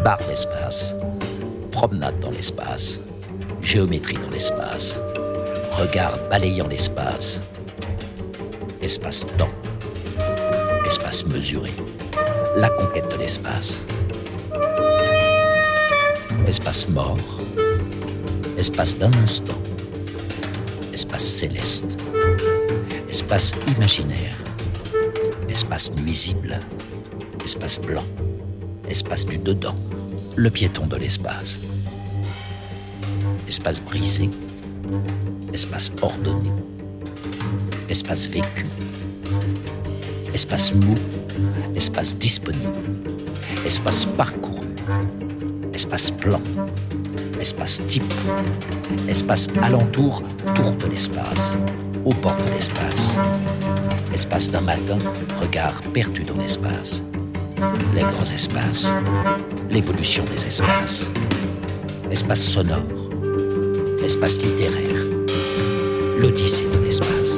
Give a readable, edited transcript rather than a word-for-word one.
barre d'espace, promenade dans l'espace, géométrie dans l'espace, regard balayant l'espace, espace-temps, espace mesuré, la conquête de l'espace, espace mort, espace d'un instant, espace céleste, espace imaginaire, espace nuisible, espace blanc, espace du dedans, le piéton de l'espace, espace brisé, espace ordonné, espace vécu, espace mou, espace disponible, espace parcouru, espace plan, espace type, espace alentour, tour de l'espace, au bord de l'espace, espace d'un matin, regard perdu dans l'espace, les grands espaces, l'évolution des espaces, espace sonore, espace littéraire, l'odyssée de l'espace.